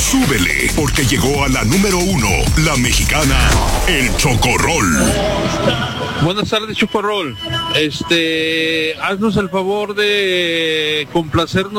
súbele, porque llegó a la número 1, la mexicana, el Chocorrol. Buenas tardes, Chocorrol. Haznos el favor de complacernos